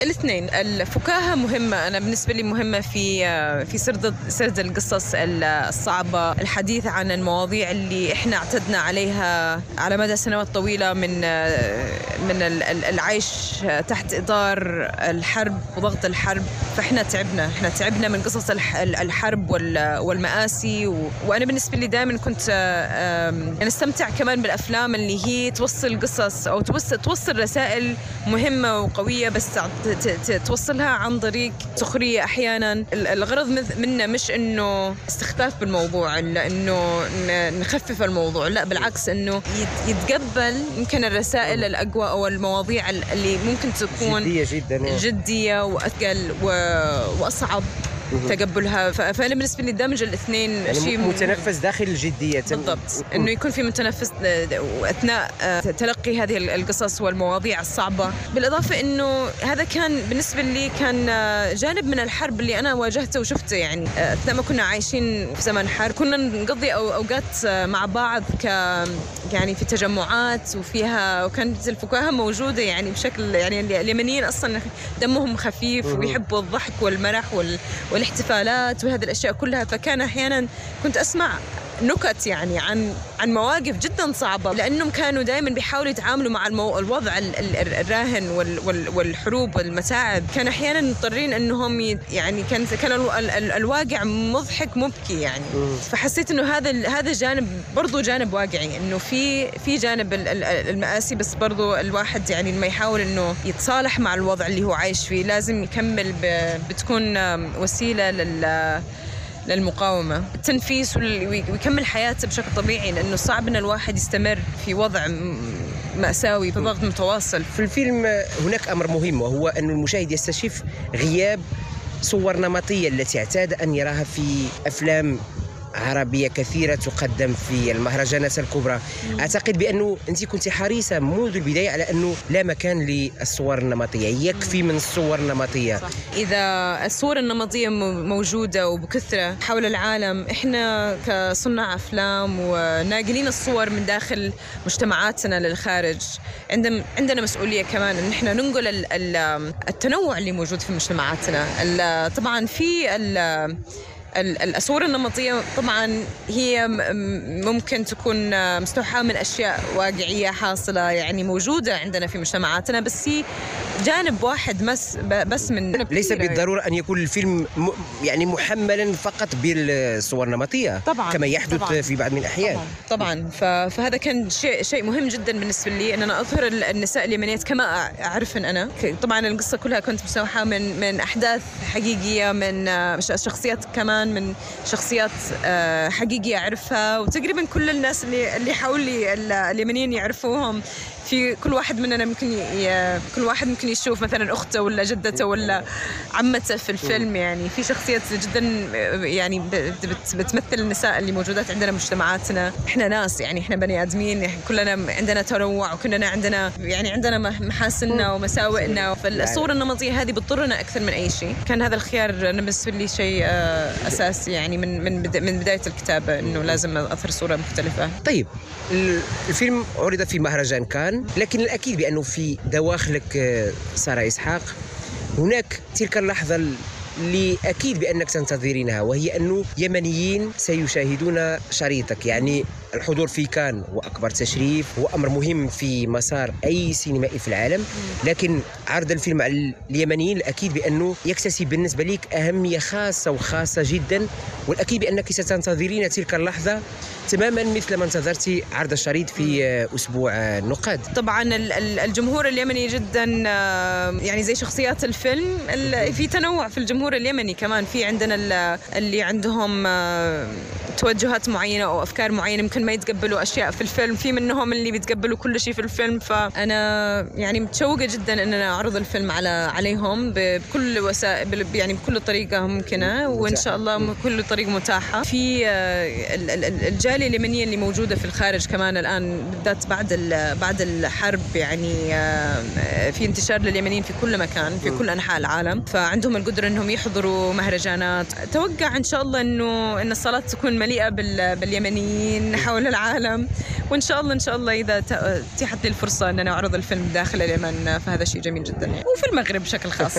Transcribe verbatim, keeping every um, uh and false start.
الاثنين، الفكاهة مهمة، أنا بالنسبة لي مهمة في في سرد سرد القصص الصعبة، الحديث عن المواضيع اللي إحنا اعتدنا عليها على مدى سنوات طويلة من من العيش تحت إطار الحرب وضغط الحرب. فإحنا تعبنا، إحنا تعبنا من قصص الحرب والمآسي، وأنا بالنسبة لي دائما كنت نستمتع كمان بالأفلام اللي هي توصل قصص أو توصل توصل رسائل مهمة وقوية، بس توصلها عن طريق سخرية أحيانا. الغرض منه مش إنه استخفاف بالموضوع، إلا إنه نخفف الموضوع، لا بالعكس، إنه يتقبل يمكن الرسائل الأقوى أو المواضيع اللي ممكن تكون جدية جدا جدية وأثقل وأصعب تقبلها. فأنا بالنسبة لي دمج الاثنين يعني شيء متنفس داخل الجدية بالضبط، إنه يكون في متنفس أثناء تلقي هذه القصص والمواضيع الصعبة. بالإضافة إنه هذا كان بالنسبة لي كان جانب من الحرب اللي أنا واجهته وشفته، يعني أثناء ما كنا عايشين في زمن حرب كنا نقضي أوقات مع بعض ك يعني في تجمعات وفيها، وكانت الفكاهة موجودة يعني بشكل، يعني اليمنيين أصلا دمهم خفيف ويحبوا الضحك والمرح وال والاحتفالات وهذه الأشياء كلها. فكان أحيانا كنت أسمع نكت يعني عن عن مواقف جدا صعبة، لأنهم كانوا دائما بيحاولوا يتعاملوا مع المو... الوضع الراهن وال... وال... والحروب والمتاعب. كان أحيانا مضطرين أنهم ي... يعني كان كان ال... ال... الواقع مضحك مبكي يعني. فحسيت إنه هذا هذا جانب برضو جانب واقعي، إنه في في جانب المآسي، بس برضو الواحد يعني لما يحاول إنه يتصالح مع الوضع اللي هو عايش فيه لازم يكمل ب... بتكون وسيلة لل للمقاومة، التنفيس، ويكمل حياته بشكل طبيعي، لأنه صعب أن الواحد يستمر في وضع مأساوي بضغط متواصل. في الفيلم هناك أمر مهم، وهو أن المشاهد يستشف غياب صور نمطية التي اعتاد أن يراها في أفلام عربية كثيرة تقدم في المهرجانات الكبرى. مم. أعتقد بأنه أنت كنت حريصة منذ البداية على أنه لا مكان للصور النمطية، يكفي من الصور النمطية. صح. إذا الصور النمطية موجودة وبكثرة حول العالم، إحنا كصناع أفلام وناقلين الصور من داخل مجتمعاتنا للخارج، عندنا عندنا مسؤولية كمان أن إحنا ننقل التنوع اللي موجود في مجتمعاتنا. طبعا في الصور النمطية طبعا هي ممكن تكون مستوحاة من أشياء واقعية حاصلة يعني موجودة عندنا في مجتمعاتنا، بس هي جانب واحد بس بس من ليس بالضرورة أن يكون الفيلم يعني محملا فقط بالصور النمطية طبعا كما يحدث طبعاً في بعض من الأحيان. طبعا, طبعاً. فهذا كان شيء شيء مهم جدا بالنسبة لي، أن أنا أظهر النساء اليمنيات كما أعرفن أنا. طبعا القصة كلها كنت مستوحاة من من أحداث حقيقية، من شخصيات كمان من شخصيات حقيقية أعرفها، وتقريبا كل الناس اللي اللي حولي اليمنيين يعرفوهم. في كل واحد مننا ممكن ي... كل واحد ممكن يشوف مثلا أخته ولا جدته ولا عمته في الفيلم. يعني في شخصيات جدا يعني بت... بتمثل النساء اللي موجودات عندنا مجتمعاتنا. إحنا ناس يعني إحنا بني آدمين، كلنا عندنا تنوع وكلنا عندنا يعني عندنا محاسننا ومساوئنا. فالصورة النمطية هذه بتضرنا أكثر من أي شيء. كان هذا الخيار بالنسبة لي شيء أساسي يعني من من من بداية الكتابة، إنه لازم أظهر صورة مختلفة. طيب الفيلم عرض في مهرجان كان، لكن الأكيد بأنه في دواخلك سارة إسحاق هناك تلك اللحظة اللي أكيد بأنك تنتظرينها، وهي أنه يمنيين سيشاهدون شريطك. يعني الحضور في كان هو أكبر تشريف، هو أمر مهم في مسار أي سينمائي في العالم، لكن عرض الفيلم على اليمنيين الأكيد بأنه يكتسب بالنسبة لك أهمية خاصة وخاصة جدا، والأكيد بأنك ستنتظرين تلك اللحظة تماما مثل ما انتظرتي عرض الشريط في أسبوع النقاد. طبعا الجمهور اليمني جدا يعني زي شخصيات الفيلم، في تنوع في الجمهور اليمني كمان. في عندنا اللي عندهم توجهات معينة أو أفكار معينة، ممكن ما يتقبلوا أشياء في الفيلم، في منهم اللي بيتقبلوا كل شيء في الفيلم. فأنا يعني متشوقة جدا أن أنا أعرض الفيلم على عليهم بكل وسائل، يعني بكل طريقة ممكنة، وإن شاء الله بكل طريقة متاحة. في الجالية اليمنية اللي موجودة في الخارج كمان الآن، بالذات بعد بعد الحرب، يعني في انتشار لليمنيين في كل مكان في كل أنحاء العالم، فعندهم القدرة أنهم يحضروا مهرجانات. أتوقع إن شاء الله إنه إن الصالات تكون مليئة باليمنيين حول العالم، وإن شاء الله إن شاء الله إذا اتيحت لي الفرصة أن أنا أعرض الفيلم داخل اليمن فهذا شيء جميل جدا يعني، وفي المغرب بشكل خاص.